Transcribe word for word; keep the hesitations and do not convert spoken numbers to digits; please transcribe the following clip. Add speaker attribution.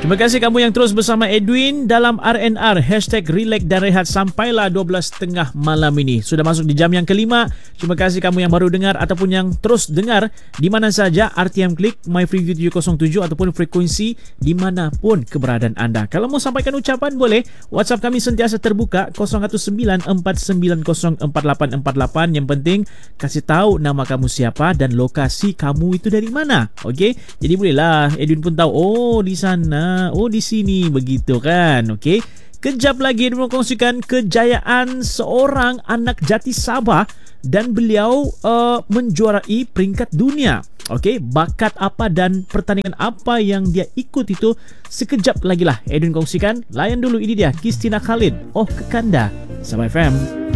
Speaker 1: Terima kasih kamu yang terus bersama Edwin dalam R and R Hashtag Relax dan Rehat sampailah dua belas tiga puluh malam ini. Sudah masuk di jam yang kelima. Terima kasih kamu yang baru dengar ataupun yang terus dengar di mana saja, R T M Klik, MyFreeView tujuh kosong tujuh ataupun frekuensi dimanapun keberadaan anda. Kalau mau sampaikan ucapan boleh, WhatsApp kami sentiasa terbuka kosong satu sembilan empat sembilan kosong empat lapan empat lapan. Yang penting kasih tahu nama kamu siapa dan lokasi kamu itu dari mana. Okey? Jadi bolehlah Edwin pun tahu, oh di sana, oh di sini, begitu kan. Okey. Kejap lagi dia mengkongsikan kejayaan seorang anak jati Sabah dan beliau uh, menjuarai peringkat dunia. Okey, bakat apa dan pertandingan apa yang dia ikut itu sekejap lagi lah Edwin kongsikan. Layan dulu, ini dia Christina Khalid, Oh Kekanda, Sabah F M.